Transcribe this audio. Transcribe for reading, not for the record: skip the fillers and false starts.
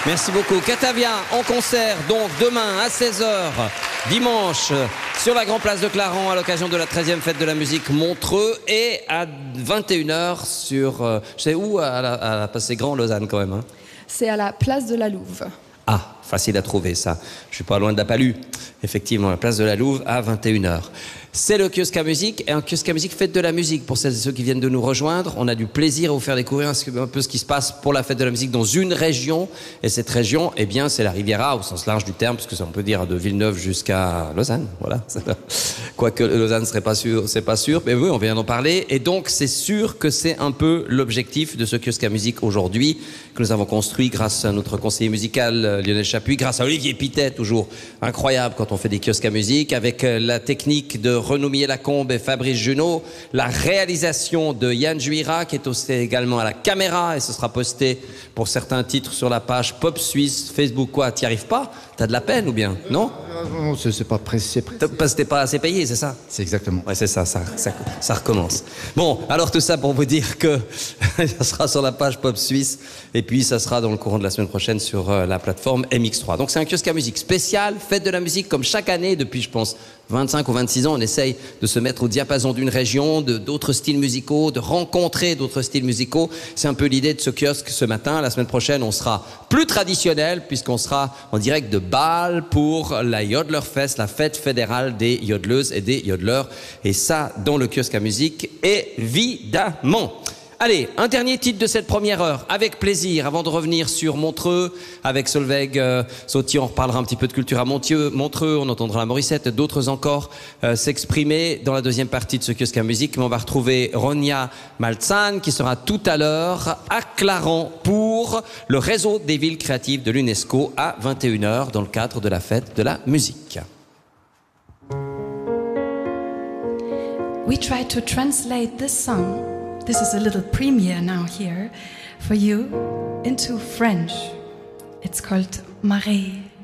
Merci beaucoup. Catavia en concert, donc demain à 16h, dimanche, sur la Grand Place de Clarens à l'occasion de la 13e fête de la musique Montreux et à 21h sur, je sais où, c'est grand Lausanne quand même. Hein. C'est à la place de la Louve. Ah, facile à trouver ça. Je suis pas loin de la Palue. Effectivement, la place de la Louve à 21h. C'est le kiosque à musique et un kiosque à musique fête de la musique. Pour celles et ceux qui viennent de nous rejoindre, on a du plaisir à vous faire découvrir un peu ce qui se passe pour la fête de la musique dans une région. Et cette région, eh bien, c'est la Riviera au sens large du terme, parce que ça on peut dire de Villeneuve jusqu'à Lausanne. Voilà. Quoique Lausanne serait pas sûr, c'est pas sûr. Mais oui, on vient d'en parler. Et donc, c'est sûr que c'est un peu l'objectif de ce kiosque à musique aujourd'hui, que nous avons construit grâce à notre conseiller musical Lionel Chapuis, grâce à Olivier Pittet, toujours incroyable quand on fait des kiosques à musique, avec la technique de Renou Lacombe et Fabrice Junot, la réalisation de Yann Juira, qui est aussi également à la caméra, et ce sera posté pour certains titres sur la page Pop Suisse, Facebook. Quoi, t'y arrives pas? T'as de la peine ou bien? Non? Non, c'est pas pressé. Parce que t'es pas assez payé, c'est ça? C'est exactement. Ouais, c'est ça recommence. Bon, alors tout ça pour vous dire que ça sera sur la page Pop Suisse, et puis ça sera dans le courant de la semaine prochaine sur la plateforme MX3. Donc c'est un kiosque à musique spécial, fête de la musique, comme chaque année, depuis je pense 25 ou 26 ans, on essaye de se mettre au diapason d'une région, d'autres styles musicaux, de rencontrer d'autres styles musicaux. C'est un peu l'idée de ce kiosque ce matin. La semaine prochaine, on sera plus traditionnel puisqu'on sera en direct de Bâle pour la Jodlerfest, la fête fédérale des yodeleuses et des yodeleurs. Et ça, dans le kiosque à musique, évidemment. Allez, un dernier titre de cette première heure, avec plaisir, avant de revenir sur Montreux, avec Solveig Sautier, on reparlera un petit peu de culture à Montreux, on entendra la Morissette, d'autres encore s'exprimer dans la deuxième partie de ce kiosque à musique, mais on va retrouver Ronia Maltzahn, qui sera tout à l'heure à Clarens pour le réseau des villes créatives de l'UNESCO à 21h, dans le cadre de la fête de la musique. We try to translate this song. This is a little premiere now here for you into French. It's called Marée.